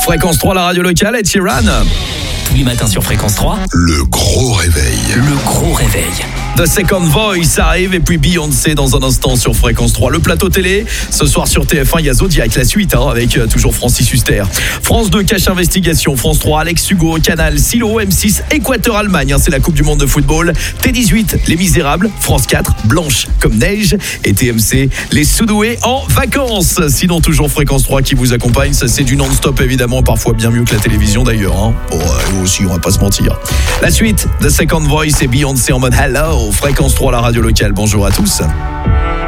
Fréquence 3, la radio locale, Ed Sheeran. Tous les matins sur Fréquence 3. Le gros réveil. Le gros réveil. The Second Voice arrive et puis Beyoncé dans un instant sur Fréquence 3. Le plateau télé, ce soir sur TF1, il y a Zodiac, la suite, avec toujours Francis Huster. France 2, Cache Investigation. France 3, Alex Hugo, Canal, Silo, M6, Équateur, Allemagne. C'est la Coupe du Monde de football. T18, Les Misérables. France 4, Blanche comme neige. Et TMC, Les Soudoués en vacances. Sinon, toujours Fréquence 3 qui vous accompagne. Ça, c'est du non-stop, évidemment. Parfois bien mieux que la télévision, d'ailleurs. Aussi, on va pas se mentir. La suite, The Second Voice et Beyoncé en mode Hello. Fréquence 3, la radio locale. Bonjour à tous.